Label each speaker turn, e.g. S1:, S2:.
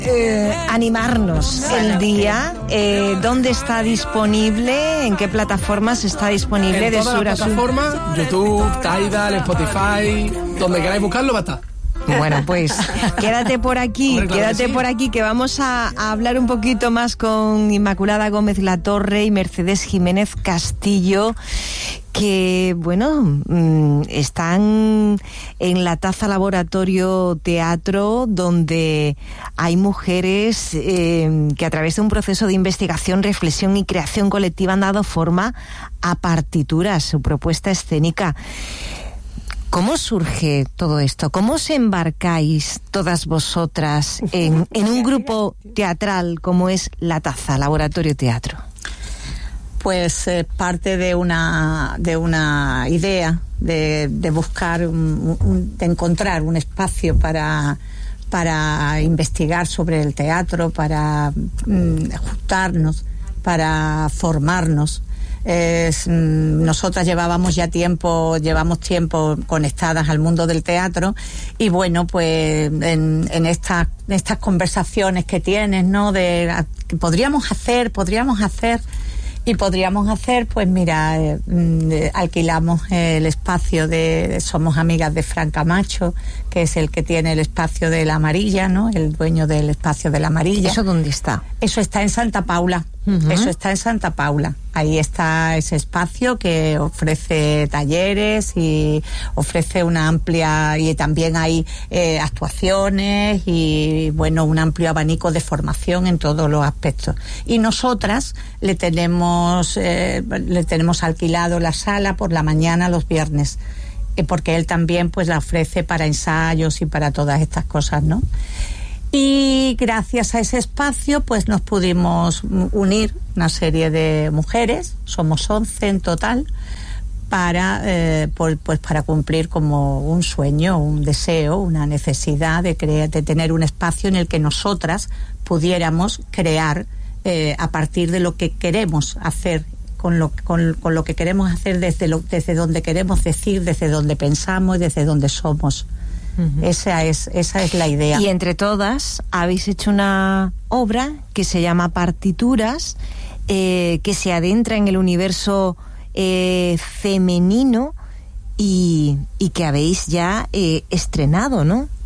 S1: animarnos el día. ¿Dónde está disponible? ¿En qué plataformas está disponible?
S2: En todas las plataformas, YouTube, Tidal, Spotify, donde queráis buscarlo va a estar.
S1: Bueno, pues quédate por aquí, que vamos a hablar un poquito más con Inmaculada Gómez Latorre y Mercedes Jiménez Castillo, que, bueno, están en la Taza Laboratorio Teatro, donde hay mujeres que a través de un proceso de investigación, reflexión y creación colectiva han dado forma a partituras, su propuesta escénica. ¿Cómo surge todo esto? ¿Cómo os embarcáis todas vosotras en un grupo teatral como es La Taza, Laboratorio Teatro?
S3: Pues parte de una idea de buscar, de encontrar un espacio para investigar sobre el teatro, para juntarnos, para formarnos. Nosotras llevamos tiempo conectadas al mundo del teatro y bueno, pues en estas conversaciones que tienes, ¿no? De que podríamos hacer, pues mira, alquilamos el espacio somos amigas de Fran Camacho, que es el que tiene el espacio de La Amarilla, ¿no? El dueño del espacio de La Amarilla.
S1: ¿Eso dónde está?
S3: Eso está en Santa Paula. Uh-huh. Eso está en Santa Paula. Ahí está ese espacio que ofrece talleres y ofrece una amplia, y también hay actuaciones y bueno, un amplio abanico de formación en todos los aspectos. Y nosotras le tenemos alquilado la sala por la mañana los viernes, porque él también pues la ofrece para ensayos y para todas estas cosas, ¿no? Y gracias a ese espacio pues nos pudimos unir una serie de mujeres, somos 11 en total, para cumplir como un sueño, un deseo, una necesidad de tener un espacio en el que nosotras pudiéramos crear a partir de lo que queremos hacer, con lo que queremos hacer desde donde queremos decir, desde donde pensamos y desde donde somos. Uh-huh. Esa es la idea.
S1: Y entre todas habéis hecho una obra que se llama Partituras, que se adentra en el universo femenino y que habéis ya estrenado, ¿no?